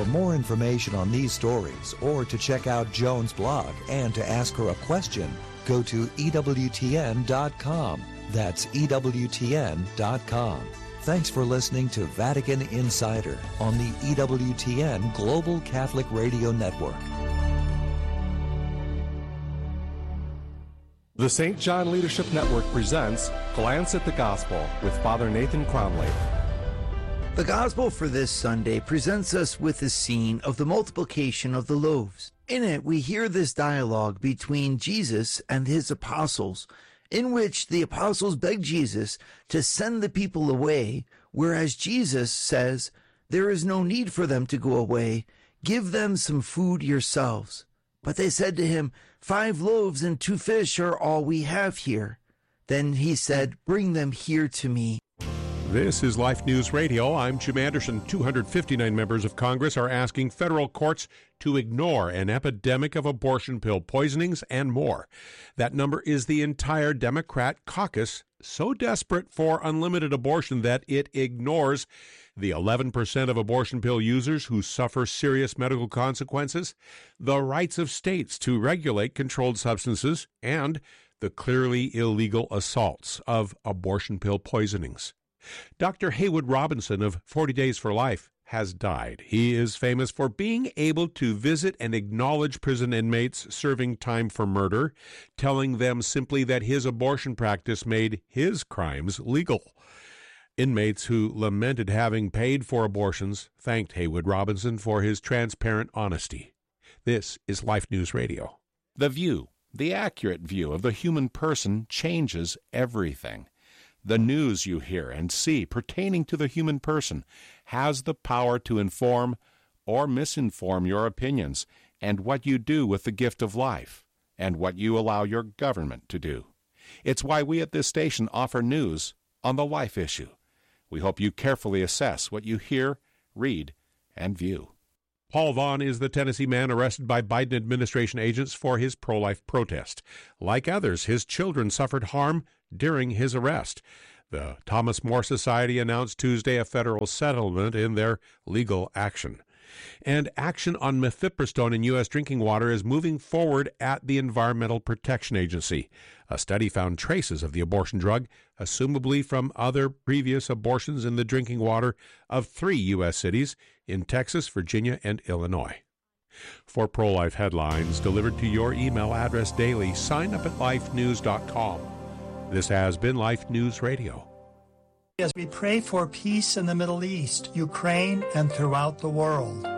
For more information on these stories or to check out Joan's blog and to ask her a question, go to EWTN.com. That's EWTN.com. Thanks for listening to Vatican Insider on the EWTN Global Catholic Radio Network. The St. John Leadership Network presents Glance at the Gospel with Father Nathan Cromley. The Gospel for this Sunday presents us with the scene of the multiplication of the loaves. In it, we hear this dialogue between Jesus and his apostles, in which the apostles beg Jesus to send the people away, whereas Jesus says, "There is no need for them to go away. Give them some food yourselves." But they said to him, 5 loaves and 2 fish are all we have here. Then he said, "Bring them here to me." This is Life News Radio. I'm Jim Anderson. 259 members of Congress are asking federal courts to ignore an epidemic of abortion pill poisonings and more. That number is the entire Democrat caucus, so desperate for unlimited abortion that it ignores the 11% of abortion pill users who suffer serious medical consequences, the rights of states to regulate controlled substances, and the clearly illegal assaults of abortion pill poisonings. Dr. Haywood Robinson of 40 Days for Life has died. He is famous for being able to visit and acknowledge prison inmates serving time for murder, telling them simply that his abortion practice made his crimes legal. Inmates who lamented having paid for abortions thanked Haywood Robinson for his transparent honesty. This is Life News Radio. The view, the accurate view of the human person, changes everything. The news you hear and see pertaining to the human person has the power to inform or misinform your opinions and what you do with the gift of life and what you allow your government to do. It's why we at this station offer news on the life issue. We hope you carefully assess what you hear, read, and view. Paul Vaughn is the Tennessee man arrested by Biden administration agents for his pro-life protest. Like others, his children suffered harm during his arrest. The Thomas More Society announced Tuesday a federal settlement in their legal action. And action on mifepristone in U.S. drinking water is moving forward at the Environmental Protection Agency. A study found traces of the abortion drug, assumably from other previous abortions in the drinking water of 3 U.S. cities in Texas, Virginia, and Illinois. For pro-life headlines delivered to your email address daily, sign up at lifenews.com. This has been Life News Radio. As we pray for peace in the Middle East, Ukraine, and throughout the world.